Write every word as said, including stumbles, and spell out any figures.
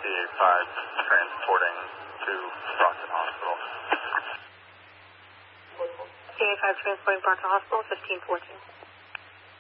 eight five transporting to Brockton Hospital. C eight five transporting Brockton Hospital, fifteen fourteen.